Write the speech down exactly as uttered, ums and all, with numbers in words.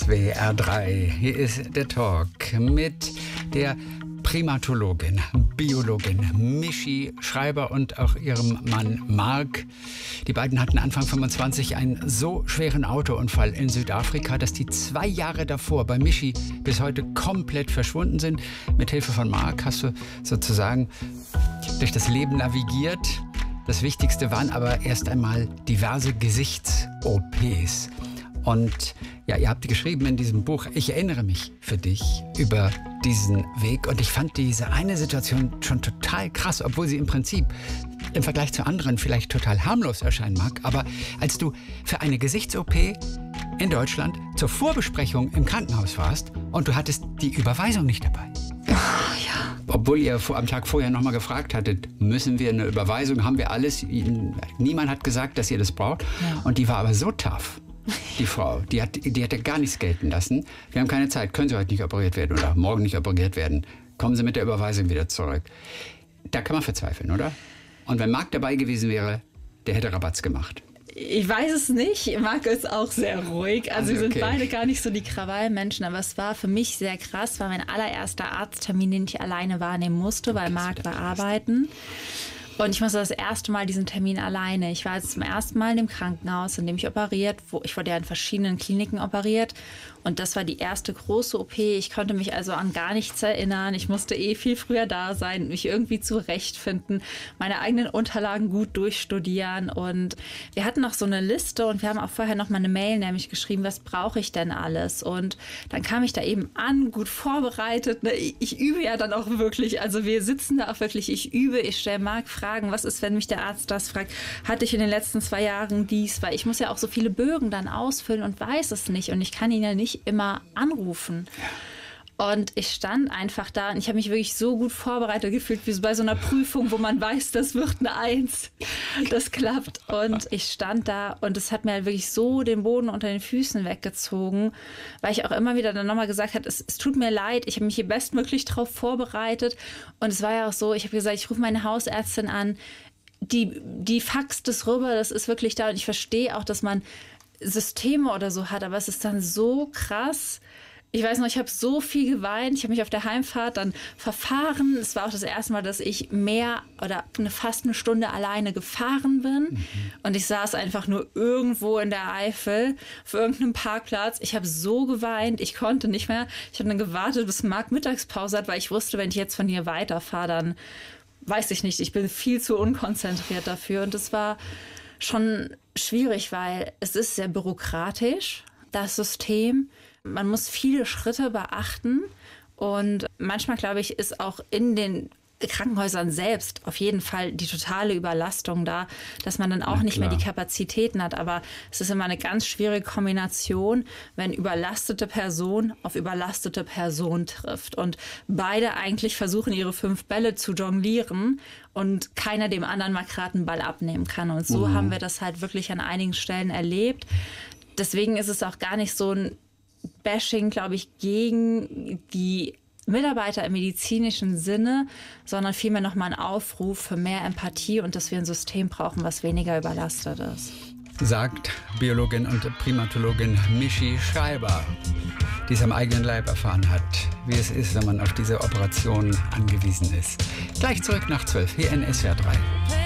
S W R drei. Hier ist der Talk mit der Primatologin, Biologin Michi Schreiber und auch ihrem Mann Mark. Die beiden hatten Anfang fünfundzwanzig einen so schweren Autounfall in Südafrika, dass die zwei Jahre davor bei Michi bis heute komplett verschwunden sind. Mit Hilfe von Mark hast du sozusagen durch das Leben navigiert. Das Wichtigste waren aber erst einmal diverse Gesichts-O Ps. Und ja, ihr habt geschrieben in diesem Buch, ich erinnere mich für dich über diesen Weg. Und ich fand diese eine Situation schon total krass, obwohl sie im Prinzip im Vergleich zu anderen vielleicht total harmlos erscheinen mag. Aber als du für eine Gesichts-O P in Deutschland zur Vorbesprechung im Krankenhaus warst und du hattest die Überweisung nicht dabei. Ja. Obwohl ihr am Tag vorher noch mal gefragt hattet, müssen wir eine Überweisung, haben wir alles. Niemand hat gesagt, dass ihr das braucht. Ja. Und die war aber so tough. Die Frau, die hat, die hat ja gar nichts gelten lassen. Wir haben keine Zeit, können Sie heute nicht operiert werden oder morgen nicht operiert werden. Kommen Sie mit der Überweisung wieder zurück. Da kann man verzweifeln, oder? Und wenn Marc dabei gewesen wäre, der hätte Rabatz gemacht. Ich weiß es nicht. Marc ist auch sehr ruhig. Also, Also wir sind okay. beide gar nicht so die Krawallmenschen. Aber es war für mich sehr krass. War mein allererster Arzttermin, den ich alleine wahrnehmen musste, weil Marc war arbeiten. Und ich musste das erste Mal diesen Termin alleine. Ich war jetzt zum ersten Mal in dem Krankenhaus, in dem ich operiert, wo ich wurde ja in verschiedenen Kliniken operiert. Und das war die erste große O P. Ich konnte mich also an gar nichts erinnern. Ich musste eh viel früher da sein, mich irgendwie zurechtfinden, meine eigenen Unterlagen gut durchstudieren. Und wir hatten noch so eine Liste und wir haben auch vorher noch mal eine Mail nämlich geschrieben, was brauche ich denn alles? Und dann kam ich da eben an, gut vorbereitet. Ich übe ja dann auch wirklich, also wir sitzen da auch wirklich, ich übe, ich stelle Marc Fragen, was ist, wenn mich der Arzt das fragt? Hatte ich in den letzten zwei Jahren dies? Weil ich muss ja auch so viele Bögen dann ausfüllen und weiß es nicht. Und ich kann ihn ja nicht immer anrufen. Und ich stand einfach da und ich habe mich wirklich so gut vorbereitet gefühlt, wie bei so einer Prüfung, wo man weiß, das wird eine Eins. Das klappt. Und ich stand da und es hat mir halt wirklich so den Boden unter den Füßen weggezogen, weil ich auch immer wieder dann nochmal gesagt habe, es, es tut mir leid, ich habe mich hier bestmöglich darauf vorbereitet. Und es war ja auch so, ich habe gesagt, ich rufe meine Hausärztin an, die, die faxt das rüber, das ist wirklich da. Und ich verstehe auch, dass man Systeme oder so hat, aber es ist dann so krass. Ich weiß noch, ich habe so viel geweint. Ich habe mich auf der Heimfahrt dann verfahren. Es war auch das erste Mal, dass ich mehr oder eine, fast eine Stunde alleine gefahren bin. Mhm. Und ich saß einfach nur irgendwo in der Eifel auf irgendeinem Parkplatz. Ich habe so geweint, ich konnte nicht mehr. Ich habe dann gewartet, bis Marc Mittagspause hat, weil ich wusste, wenn ich jetzt von hier weiterfahre, dann weiß ich nicht. Ich bin viel zu unkonzentriert dafür. Und das war schon schwierig, weil es ist sehr bürokratisch, das System. Man muss viele Schritte beachten und manchmal, glaube ich, ist auch in den Krankenhäusern selbst auf jeden Fall die totale Überlastung da, dass man dann auch nicht mehr die Kapazitäten hat. Aber es ist immer eine ganz schwierige Kombination, wenn überlastete Person auf überlastete Person trifft und beide eigentlich versuchen, ihre fünf Bälle zu jonglieren und keiner dem anderen mal gerade einen Ball abnehmen kann. Und so mhm. haben wir das halt wirklich an einigen Stellen erlebt. Deswegen ist es auch gar nicht so ein Bashing, glaube ich, gegen die Mitarbeiter im medizinischen Sinne, sondern vielmehr nochmal ein Aufruf für mehr Empathie und dass wir ein System brauchen, was weniger überlastet ist. Sagt Biologin und Primatologin Michi Schreiber, die es am eigenen Leib erfahren hat, wie es ist, wenn man auf diese Operation angewiesen ist. Gleich zurück nach zwölf, hier in S W R drei.